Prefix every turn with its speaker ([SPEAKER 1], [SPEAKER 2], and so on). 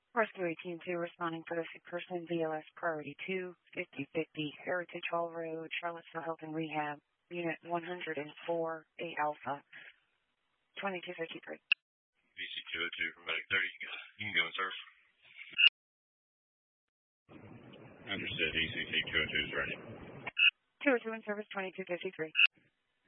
[SPEAKER 1] Rescue 182 responding for the sick person, BLS Priority 2, 5050 Heritage Hall Road, Charlottesville Health and Rehab, Unit 104, A Alpha, 2253.
[SPEAKER 2] BC 202 from Medic 30, you can go in, sir. Understood, ECC 202 is ready.
[SPEAKER 1] 202 in service, 2253.